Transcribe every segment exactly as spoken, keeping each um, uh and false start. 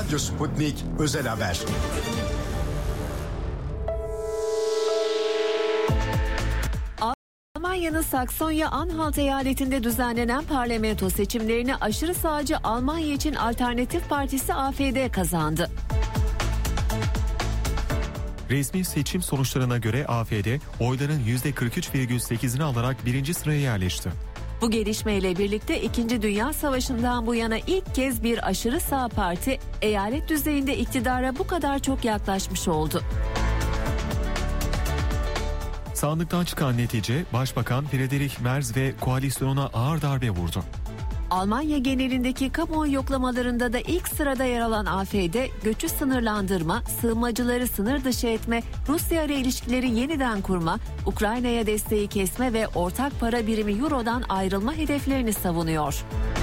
Radyo Sputnik Özel Haber. Almanya'nın Saksonya-Anhalt eyaletinde düzenlenen parlamento seçimlerini aşırı sağcı Almanya için Alternatif Partisi A F D kazandı. Resmi seçim sonuçlarına göre A F D oyların yüzde kırk üç virgül sekizini alarak birinci sıraya yerleşti. Bu gelişmeyle birlikte İkinci Dünya Savaşı'ndan bu yana ilk kez bir aşırı sağ parti eyalet düzeyinde iktidara bu kadar çok yaklaşmış oldu. Sandıktan çıkan netice Başbakan Friedrich Merz ve koalisyonuna ağır darbe vurdu. Almanya genelindeki kamuoyu yoklamalarında da ilk sırada yer alan A F D, göçü sınırlandırma, sığınmacıları sınır dışı etme, Rusya ile ilişkileri yeniden kurma, Ukrayna'ya desteği kesme ve ortak para birimi Euro'dan ayrılma hedeflerini savunuyor.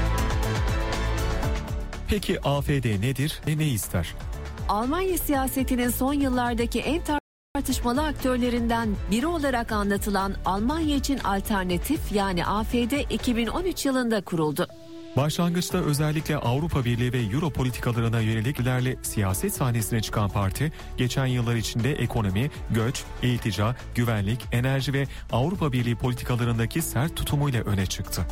Peki A F D nedir ve ne ister? Almanya siyasetinin son yıllardaki en tartışmalı aktörlerinden biri olarak anlatılan Almanya için Alternatif yani A F D iki bin on üç yılında kuruldu. Başlangıçta özellikle Avrupa Birliği ve Euro politikalarına yönelik ilerle siyaset sahnesine çıkan parti, geçen yıllar içinde ekonomi, göç, iltica, güvenlik, enerji ve Avrupa Birliği politikalarındaki sert tutumuyla öne çıktı.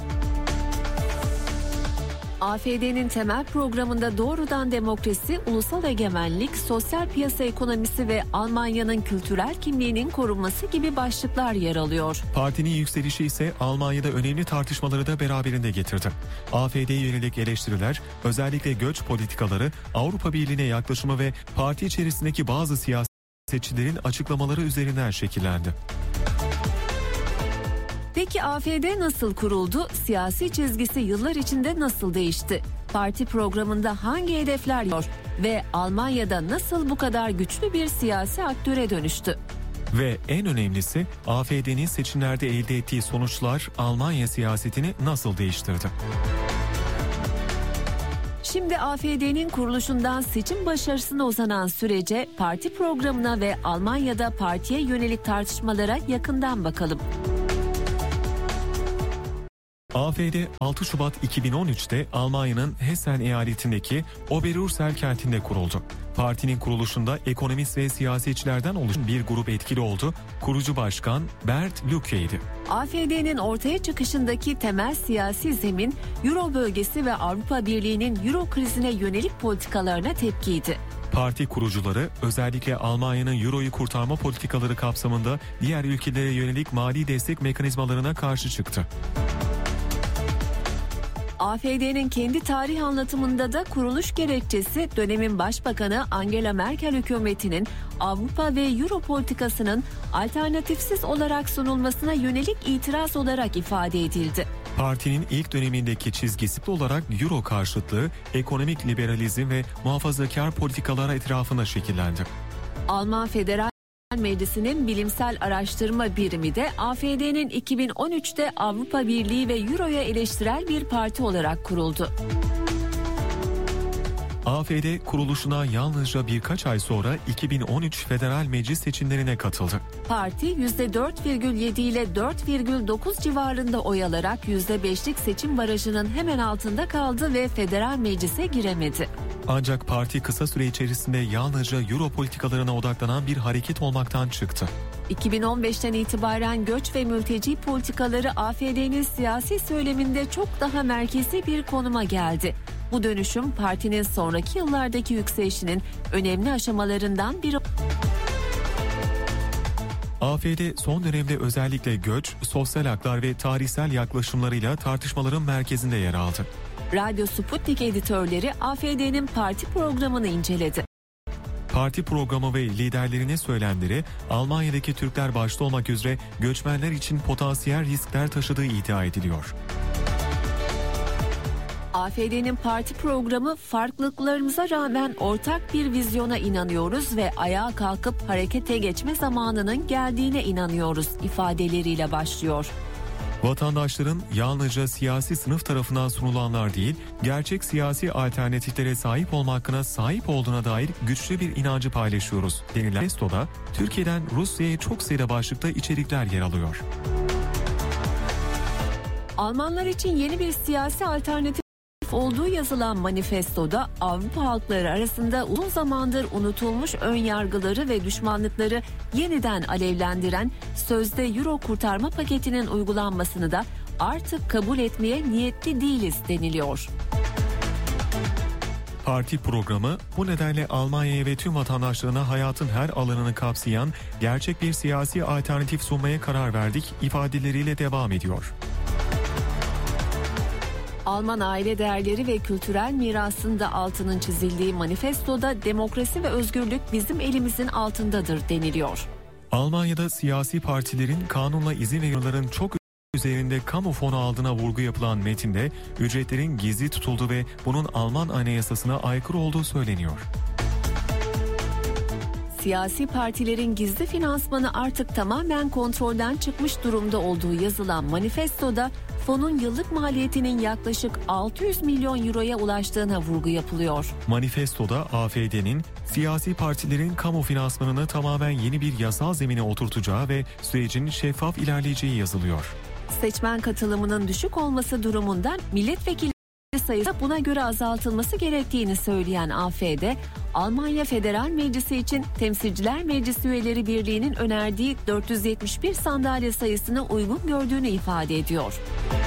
A F D'nin temel programında doğrudan demokrasi, ulusal egemenlik, sosyal piyasa ekonomisi ve Almanya'nın kültürel kimliğinin korunması gibi başlıklar yer alıyor. Partinin yükselişi ise Almanya'da önemli tartışmaları da beraberinde getirdi. A F D'ye yönelik eleştiriler, özellikle göç politikaları, Avrupa Birliği'ne yaklaşımı ve parti içerisindeki bazı siyasetçilerin açıklamaları üzerinden şekillendi. Peki A F D nasıl kuruldu? Siyasi çizgisi yıllar içinde nasıl değişti? Parti programında hangi hedefler var ve Almanya'da nasıl bu kadar güçlü bir siyasi aktöre dönüştü? Ve en önemlisi A F D'nin seçimlerde elde ettiği sonuçlar Almanya siyasetini nasıl değiştirdi? Şimdi A F D'nin kuruluşundan seçim başarısına uzanan sürece, parti programına ve Almanya'da partiye yönelik tartışmalara yakından bakalım. A F D altı Şubat iki bin on üç'te Almanya'nın Hessen eyaletindeki Oberursel kentinde kuruldu. Partinin kuruluşunda ekonomist ve siyasetçilerden oluşan bir grup etkili oldu. Kurucu başkan Bert Lucke'ydi. A F D'nin ortaya çıkışındaki temel siyasi zemin, Euro bölgesi ve Avrupa Birliği'nin Euro krizine yönelik politikalarına tepkiydi. Parti kurucuları özellikle Almanya'nın Euro'yu kurtarma politikaları kapsamında diğer ülkelere yönelik mali destek mekanizmalarına karşı çıktı. A F D'nin kendi tarih anlatımında da kuruluş gerekçesi dönemin başbakanı Angela Merkel hükümetinin Avrupa ve Euro politikasının alternatifsiz olarak sunulmasına yönelik itiraz olarak ifade edildi. Partinin ilk dönemindeki çizgisi olarak Euro karşıtlığı, ekonomik liberalizm ve muhafazakar politikalara etrafında şekillendi. Alman Federal Meclisi'nin bilimsel araştırma birimi de A F D'nin iki bin on üç'te Avrupa Birliği ve Euro'ya eleştirel bir parti olarak kuruldu. A F D kuruluşuna yalnızca birkaç ay sonra iki bin on üç Federal Meclis seçimlerine katıldı. Parti yüzde dört virgül yedi ile dört virgül dokuz civarında oy alarak yüzde beş'lik seçim barajının hemen altında kaldı ve Federal Meclis'e giremedi. Ancak parti kısa süre içerisinde yalnızca Euro politikalarına odaklanan bir hareket olmaktan çıktı. iki bin on beş'ten itibaren göç ve mülteci politikaları A F D'nin siyasi söyleminde çok daha merkezi bir konuma geldi. Bu dönüşüm partinin sonraki yıllardaki yükselişinin önemli aşamalarından biri. A F D son dönemde özellikle göç, sosyal haklar ve tarihsel yaklaşımlarıyla tartışmaların merkezinde yer aldı. Radyo Sputnik editörleri A F D'nin parti programını inceledi. Parti programı ve liderlerine söylemleri Almanya'daki Türkler başta olmak üzere göçmenler için potansiyel riskler taşıdığı iddia ediliyor. A F D'nin parti programı farklılıklarımıza rağmen ortak bir vizyona inanıyoruz ve ayağa kalkıp harekete geçme zamanının geldiğine inanıyoruz ifadeleriyle başlıyor. Vatandaşların yalnızca siyasi sınıf tarafından sunulanlar değil, gerçek siyasi alternatiflere sahip olma hakkına sahip olduğuna dair güçlü bir inancı paylaşıyoruz denilen manifestoda Türkiye'den Rusya'ya çok sayıda başlıkta içerikler yer alıyor. Almanlar için yeni bir siyasi alternatif olduğu yazılan manifestoda Avrupa halkları arasında uzun zamandır unutulmuş önyargıları ve düşmanlıkları yeniden alevlendiren sözde Euro kurtarma paketinin uygulanmasını da artık kabul etmeye niyetli değiliz deniliyor. Parti programı bu nedenle Almanya'ya ve tüm vatandaşlarına hayatın her alanını kapsayan gerçek bir siyasi alternatif sunmaya karar verdik ifadeleriyle devam ediyor. Alman aile değerleri ve kültürel mirasında altının çizildiği manifestoda demokrasi ve özgürlük bizim elimizin altındadır deniliyor. Almanya'da siyasi partilerin kanunla izin veriyorların çok üzerinde kamu fonu aldığına vurgu yapılan metinde ücretlerin gizli tutulduğu ve bunun Alman anayasasına aykırı olduğu söyleniyor. Siyasi partilerin gizli finansmanı artık tamamen kontrolden çıkmış durumda olduğu yazılan manifestoda fonun yıllık maliyetinin yaklaşık altı yüz milyon euroya ulaştığına vurgu yapılıyor. Manifestoda A F D'nin siyasi partilerin kamu finansmanını tamamen yeni bir yasal zemine oturtacağı ve sürecin şeffaf ilerleyeceği yazılıyor. Seçmen katılımının düşük olması durumundan milletvekili sayısı buna göre azaltılması gerektiğini söyleyen A F D, Almanya Federal Meclisi için Temsilciler Meclisi Üyeleri Birliği'nin önerdiği dört yüz yetmiş bir sandalye sayısını uygun gördüğünü ifade ediyor.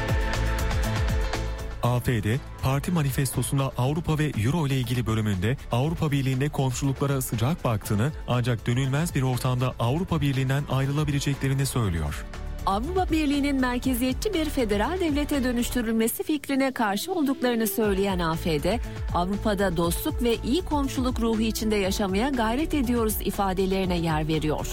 A F D, parti manifestosunda Avrupa ve Euro ile ilgili bölümünde Avrupa Birliği'nde komşuluklara sıcak baktığını ancak dönülmez bir ortamda Avrupa Birliği'nden ayrılabileceklerini söylüyor. Avrupa Birliği'nin merkeziyetçi bir federal devlete dönüştürülmesi fikrine karşı olduklarını söyleyen A F D, Avrupa'da dostluk ve iyi komşuluk ruhu içinde yaşamaya gayret ediyoruz ifadelerine yer veriyor.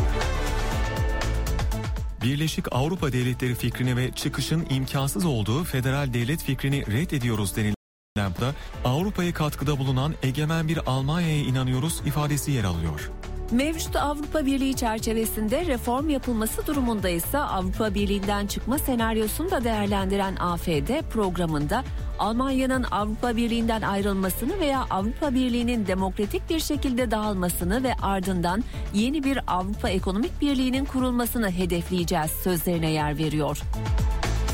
Birleşik Avrupa Devletleri fikrini ve çıkışın imkansız olduğu federal devlet fikrini reddediyoruz denilen da Avrupa'ya katkıda bulunan egemen bir Almanya'ya inanıyoruz ifadesi yer alıyor. Mevcut Avrupa Birliği çerçevesinde reform yapılması durumunda ise Avrupa Birliği'nden çıkma senaryosunu da değerlendiren A F D programında Almanya'nın Avrupa Birliği'nden ayrılmasını veya Avrupa Birliği'nin demokratik bir şekilde dağılmasını ve ardından yeni bir Avrupa Ekonomik Birliği'nin kurulmasını hedefleyeceğiz sözlerine yer veriyor.